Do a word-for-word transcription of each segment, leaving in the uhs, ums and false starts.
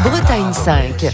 Bretagne cinq.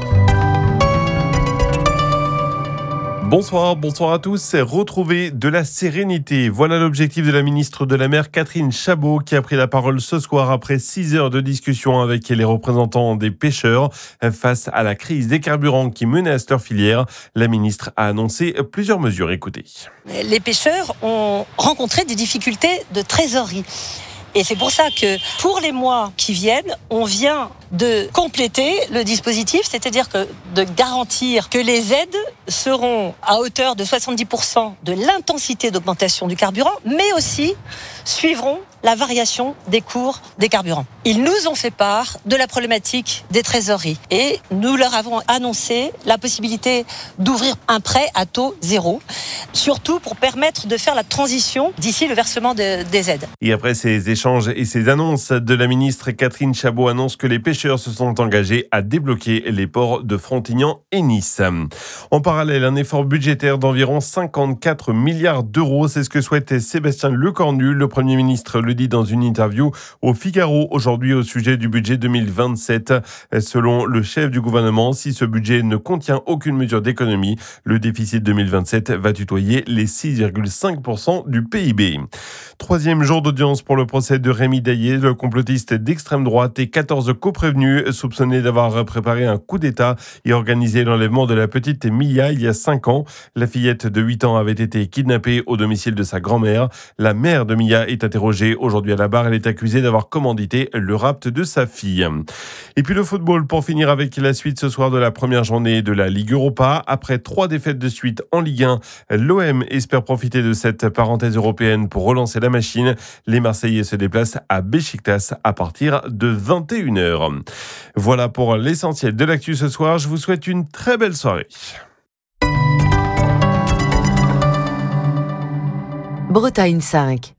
Bonsoir, bonsoir à tous. Retrouver de la sérénité. Voilà l'objectif de la ministre de la Mer, Catherine Chabot, qui a pris la parole ce soir après six heures de discussion avec les représentants des pêcheurs. Face à la crise des carburants qui menace leur filière, la ministre a annoncé plusieurs mesures. Écoutez. Les pêcheurs ont rencontré des difficultés de trésorerie. Et c'est pour ça que pour les mois qui viennent, on vient de compléter le dispositif, c'est-à-dire que de garantir que les aides seront à hauteur de soixante-dix pour cent de l'intensité d'augmentation du carburant, mais aussi suivront la variation des cours des carburants. Ils nous ont fait part de la problématique des trésoreries et nous leur avons annoncé la possibilité d'ouvrir un prêt à taux zéro, surtout pour permettre de faire la transition d'ici le versement de, des aides. Et après ces échanges et ces annonces de la ministre, Catherine Chabot annonce que les pêcheurs se sont engagés à débloquer les ports de Frontignan et Nice. En parallèle, un effort budgétaire d'environ cinquante-quatre milliards d'euros, c'est ce que souhaite Sébastien Lecornu. Le Premier ministre le dit dans une interview au Figaro aujourd'hui au sujet du budget deux mille vingt-sept. Selon le chef du gouvernement, si ce budget ne contient aucune mesure d'économie, le déficit deux mille vingt-sept va tutoyer les six virgule cinq pour cent du P I B. Troisième jour d'audience pour le procès de Rémi Daillé, le complotiste d'extrême droite, et quatorze coprévenus soupçonnés d'avoir préparé un coup d'État et organisé l'enlèvement de la petite Mia il y a cinq ans. La fillette de huit ans avait été kidnappée au domicile de sa grand-mère. La mère de Mia est interrogée aujourd'hui à la barre. Elle est accusée d'avoir commandité le rapt de sa fille. Et puis le football pour finir avec la suite ce soir de la première journée de la Ligue Europa. Après trois défaites de suite en Ligue un, l'O M espère profiter de cette parenthèse européenne pour relancer la machine. Les Marseillais se déplacent à Beşiktaş à partir de vingt et une heures. Voilà pour l'essentiel de l'actu ce soir. Je vous souhaite une très belle soirée. Bretagne cinq.